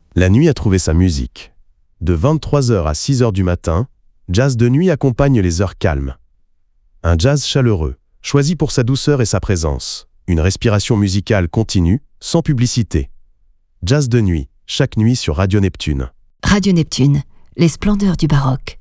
La nuit a trouvé sa musique. De 23h à 6h du matin, Jazz de nuit accompagne les heures calmes. Un jazz chaleureux, choisi pour sa douceur et sa présence. Une respiration musicale continue, sans publicité. Jazz de nuit, chaque nuit sur Radio Neptune. Radio Neptune, les splendeurs du baroque.